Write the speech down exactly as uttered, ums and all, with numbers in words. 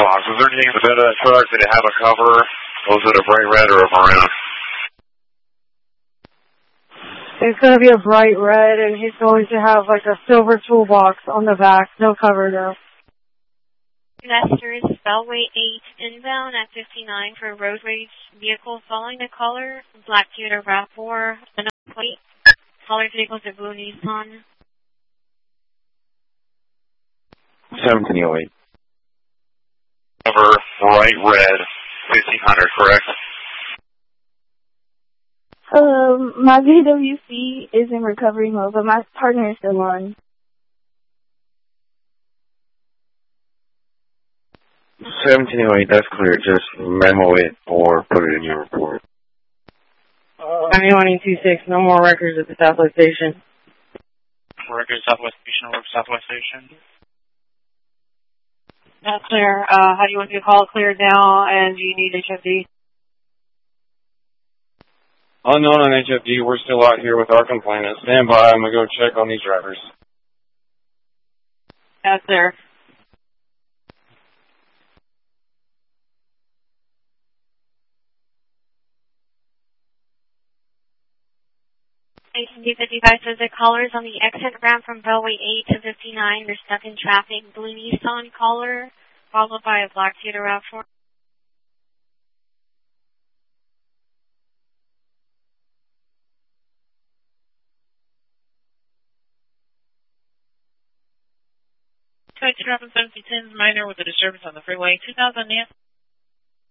box. Was there anything in the bed of that truck? Did it have a cover? Was it a bright red or a maroon? It's going to be a bright red, and he's going to have like a silver toolbox on the back. No cover though. Investor is Bellway eight inbound at fifty-nine for road rage vehicle following the caller. Black Toyota RAV four, another plate. Caller's vehicle is a blue Nissan. seventeen oh eight. Cover, bright red, fifteen hundred, correct? Um, my V W C is in recovery mode, but my partner is still on. seventeen oh eight, that's clear. Just memo it or put it in your report. Uh, ninety-one two six, no more records at the Southwest Station. Records Southwest Station, over Southwest Station. That's clear. Uh, how do you want to call it cleared now, and do you need H F D? Unknown on H F D, we're still out here with our complainant. Stand by, I'm going to go check on these drivers. That's clear. Station D fifty-five says the callers on the exit ramp from Bellway eight to fifty-nine. They're stuck in traffic. Blue Nissan caller, followed by a black Toyota RAV four. Two eight two seven seventy ten minor with a disturbance on the freeway. two thousand Nancy.